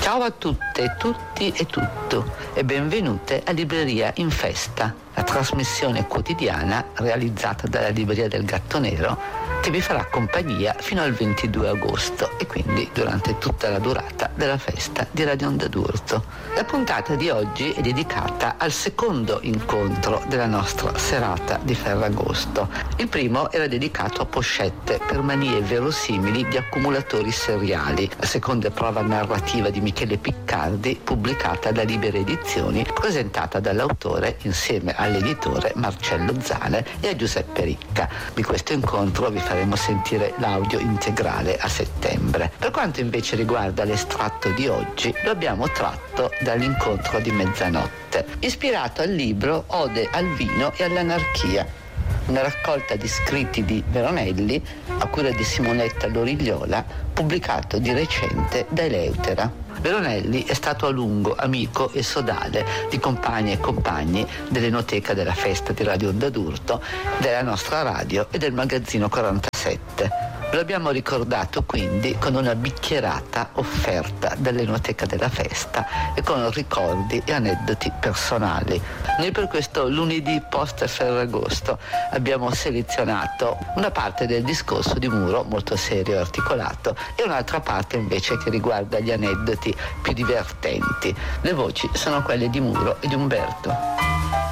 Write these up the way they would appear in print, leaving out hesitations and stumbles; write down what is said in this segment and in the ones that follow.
Ciao a tutte e tutti e tutto e benvenute a Libreria in Festa, la trasmissione quotidiana realizzata dalla Libreria del Gatto Nero che vi farà compagnia fino al 22 agosto e quindi durante tutta la durata della festa di Radio Onda d'Urto. La puntata di oggi è dedicata al secondo incontro della nostra serata di Ferragosto. Il primo era dedicato a pochette per manie verosimili di accumulatori seriali, la seconda prova narrativa di Michele Piccardi, pubblicata da Libere Edizioni, presentata dall'autore insieme all'editore Marcello Zane e a Giuseppe Ricca. Di questo incontro vi faremo sentire l'audio integrale a settembre. Per quanto invece riguarda l'estratto di oggi, lo abbiamo tratto dall'incontro di mezzanotte, ispirato al libro Ode al vino e all'anarchia, una raccolta di scritti di Veronelli a cura di Simonetta Lorigliola, pubblicato di recente da Eleutera. Veronelli è stato a lungo amico e sodale di compagni e compagni dell'Enoteca della Festa di Radio Onda d'Urto, della nostra radio e del magazzino 47. Lo abbiamo ricordato quindi con una bicchierata offerta dall'Enoteca della Festa e con ricordi e aneddoti personali. Noi per questo lunedì post Ferragosto abbiamo selezionato una parte del discorso di Muro, molto serio e articolato, e un'altra parte invece che riguarda gli aneddoti più divertenti. Le voci sono quelle di Muro e di Umberto.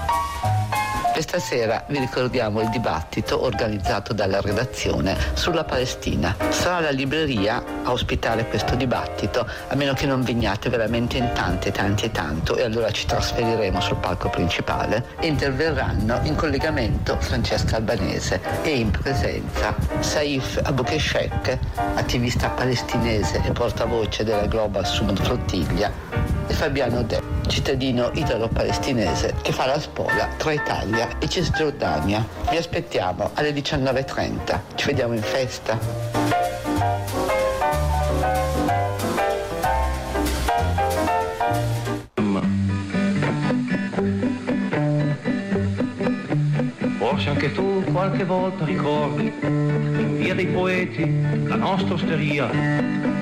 Questa sera vi ricordiamo il dibattito organizzato dalla redazione sulla Palestina. Sarà la libreria a ospitare questo dibattito, a meno che non veniate veramente in tanti e tanto, e allora ci trasferiremo sul palco principale e interverranno in collegamento Francesca Albanese e in presenza Saif Aboukeshek, attivista palestinese e portavoce della Global Summit Flottiglia, e Fabiano De, cittadino italo-palestinese che fa la spola tra Italia e Cisgiordania. Vi aspettiamo alle 19:30. Ci vediamo in festa. Forse anche tu qualche volta ricordi in Via dei Poeti la nostra osteria